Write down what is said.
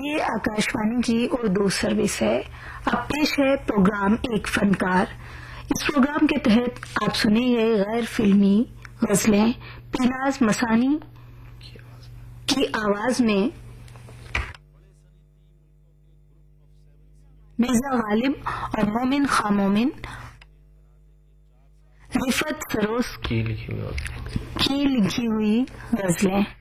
ये आकाशवाणी की उर्दू सर्विस है। अब पेश है प्रोग्राम एक फनकार। इस प्रोग्राम के तहत आप सुनिए गैर फिल्मी गजलें पीनाज मसानी की आवाज में मिर्जा गालिब और मोमिन खामोमिन रिफत सरोस की लिखी हुई गजलें।